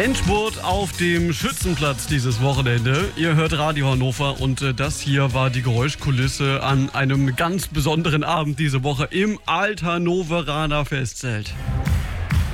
Endspurt auf dem Schützenplatz dieses Wochenende. Ihr hört Radio Hannover und das hier war die Geräuschkulisse an einem ganz besonderen Abend diese Woche im Alt-Hannoveraner Festzelt.